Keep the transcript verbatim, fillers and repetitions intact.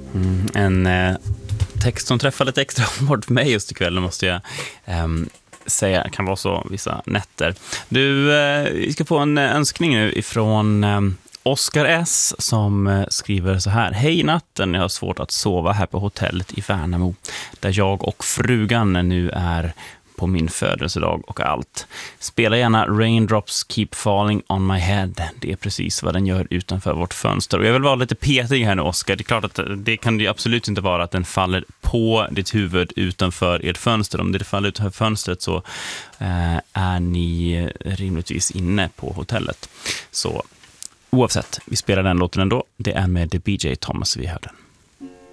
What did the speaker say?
Mm, en eh, text som träffade lite extra hårt för mig just ikväll, måste jag eh, säga. Kan vara så vissa nätter. Du, eh, vi ska få en önskning nu ifrån eh, Oskar S. som eh, skriver så här: hej natten, jag har svårt att sova här på hotellet i Värnamo där jag och frugan nu är på min födelsedag och allt. Spela gärna Raindrops Keep Falling on My Head. Det är precis vad den gör utanför vårt fönster. Och jag vill vara lite petig här nu, Oskar. Det är klart att det kan ju absolut inte vara att den faller på ditt huvud utanför ert fönster. Om det faller utanför fönstret så eh, är ni rimligtvis inne på hotellet. Så oavsett, vi spelar den låten ändå. Det är med The B J Thomas vi hörde.